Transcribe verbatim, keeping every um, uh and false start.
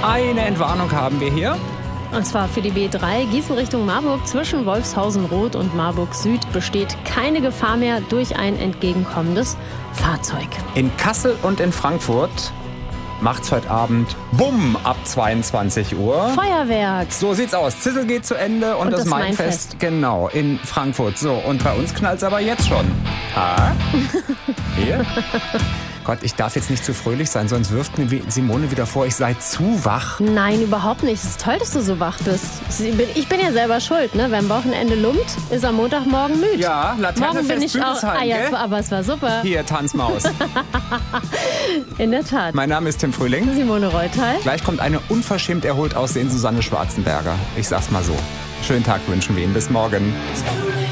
Eine Entwarnung haben wir hier. Und zwar für die B drei Gießen Richtung Marburg zwischen Wolfshausen-Rot und Marburg Süd besteht keine Gefahr mehr durch ein entgegenkommendes Fahrzeug. In Kassel und in Frankfurt macht's heute Abend Bumm ab zweiundzwanzig Uhr. Feuerwerk. So sieht's aus. Zissel geht zu Ende und, Und das, das Mainfest, Mainfest. genau, in Frankfurt. So, und bei uns knallt's aber jetzt schon. Ah? Hier? Gott, ich darf jetzt nicht zu fröhlich sein, sonst wirft mir Simone wieder vor, ich sei zu wach. Nein, überhaupt nicht. Es ist toll, dass du so wach bist. Ich bin ja selber schuld, ne? Wer am Wochenende lumpt, ist am Montagmorgen müde. Ja, Laterne Morgen bin fest ich auch. Büdesheim, Ah, ja, gell? es war- aber es war super. Hier, Tanzmaus. In der Tat. Mein Name ist Tim Frühling. Simone Reutal. Gleich kommt eine unverschämt erholt aussehende Susanne Schwarzenberger. Ich sag's mal so. Schönen Tag wünschen wir Ihnen. Bis morgen.